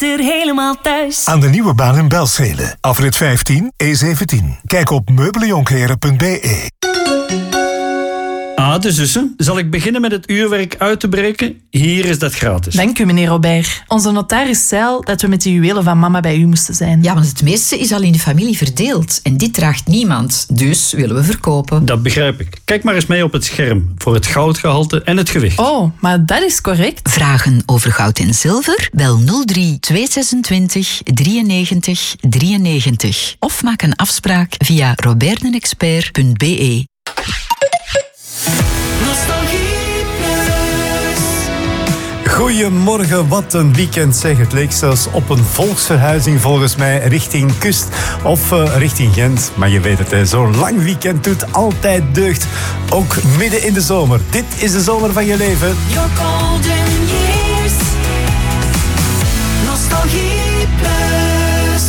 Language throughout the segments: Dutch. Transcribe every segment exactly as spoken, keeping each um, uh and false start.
er helemaal thuis. Aan de nieuwe baan in Belschelen. Afrit vijftien, E zeventien. Kijk op meubeljonkleren punt b e. Ah, de zussen. Zal ik beginnen met het uurwerk uit te breken? Hier is dat gratis. Dank u, meneer Robert. Onze notaris zei al dat we met de juwelen van mama bij u moesten zijn. Ja, want het meeste is al in de familie verdeeld. En dit draagt niemand. Dus willen we verkopen. Dat begrijp ik. Kijk maar eens mee op het scherm. Voor het goudgehalte en het gewicht. Oh, maar dat is correct. Vragen over goud en zilver? Bel nul drie tweehonderdzesentwintig drieënnegentig drieënnegentig. Of maak een afspraak via roberdenexpert punt b e. Goedemorgen, wat een weekend zeg. Het leek zelfs op een volksverhuizing volgens mij richting kust of uh, richting Gent. Maar je weet het, hè, zo'n lang weekend doet altijd deugd. Ook midden in de zomer. Dit is de zomer van je leven. Your golden years. Nostalgie plus.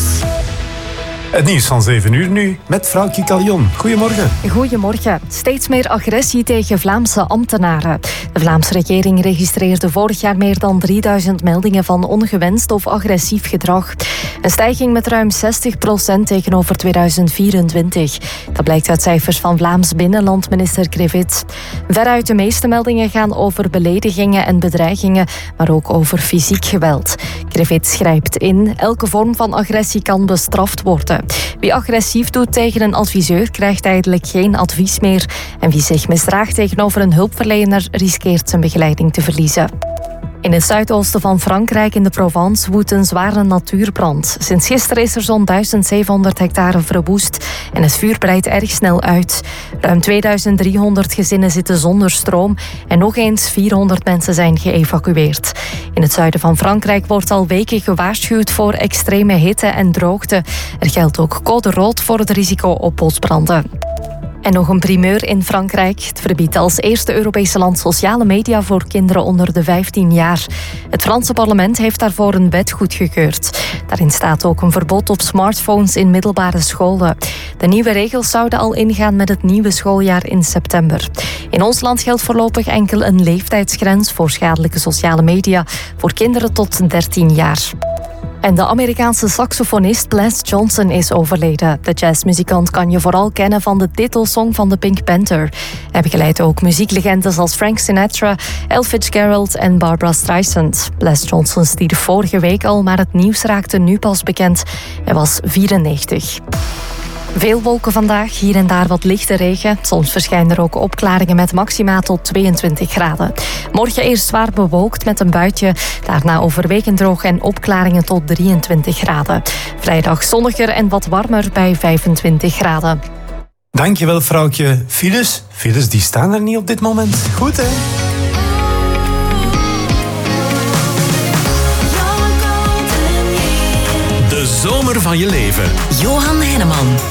Het nieuws van zeven uur nu met vrouwtje Caljon. Goedemorgen. Goedemorgen. Steeds meer agressie tegen Vlaamse ambtenaren. De Vlaamse regering registreerde vorig jaar meer dan drieduizend meldingen van ongewenst of agressief gedrag. Een stijging met ruim zestig procent tegenover tweeduizend vierentwintig. Dat blijkt uit cijfers van Vlaams Binnenlandminister Krivits. Veruit de meeste meldingen gaan over beledigingen en bedreigingen, maar ook over fysiek geweld. Krivits grijpt in. Elke vorm van agressie kan bestraft worden. Wie agressief doet tegen een adviseur krijgt eigenlijk geen advies meer. En wie zich misdraagt tegenover een hulpverlener riskeert zijn begeleiding te verliezen. In het zuidoosten van Frankrijk in de Provence woedt een zware natuurbrand. Sinds gisteren is er zo'n duizend zevenhonderd hectare verwoest en het vuur breidt erg snel uit. Ruim tweeduizend driehonderd gezinnen zitten zonder stroom en nog eens vierhonderd mensen zijn geëvacueerd. In het zuiden van Frankrijk wordt al weken gewaarschuwd voor extreme hitte en droogte. Er geldt ook code rood voor het risico op bosbranden. En nog een primeur in Frankrijk. Het verbiedt als eerste Europese land sociale media voor kinderen onder de vijftien jaar. Het Franse parlement heeft daarvoor een wet goedgekeurd. Daarin staat ook een verbod op smartphones in middelbare scholen. De nieuwe regels zouden al ingaan met het nieuwe schooljaar in september. In ons land geldt voorlopig enkel een leeftijdsgrens voor schadelijke sociale media voor kinderen tot dertien jaar. En de Amerikaanse saxofonist Les Johnson is overleden. De jazzmuzikant kan je vooral kennen van de titelsong van de Pink Panther. Hij begeleidt ook muzieklegendes als Frank Sinatra, Ella Fitzgerald en Barbra Streisand. Les Johnson stierf vorige week al, maar het nieuws raakte nu pas bekend. Hij was vierennegentig. Veel wolken vandaag, hier en daar wat lichte regen. Soms verschijnen er ook opklaringen met maxima tot tweeëntwintig graden. Morgen eerst zwaar bewolkt met een buitje. Daarna overwegend droog en opklaringen tot drieëntwintig graden. Vrijdag zonniger en wat warmer bij vijfentwintig graden. Dankjewel, vrouwtje. Files? Files die staan er niet op dit moment. Goed, hè? De zomer van je leven. Johan Henneman.